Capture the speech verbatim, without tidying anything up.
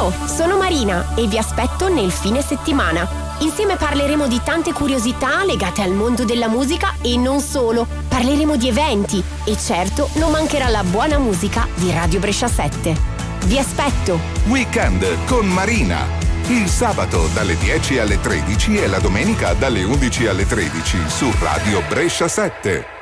Ciao, sono Marina e vi aspetto nel fine settimana. Insieme parleremo di tante curiosità legate al mondo della musica e non solo. Parleremo di eventi e certo non mancherà la buona musica di Radio Brescia sette. Vi aspetto! Weekend con Marina. Il sabato dalle dieci alle tredici e la domenica dalle undici alle tredici su Radio Brescia sette.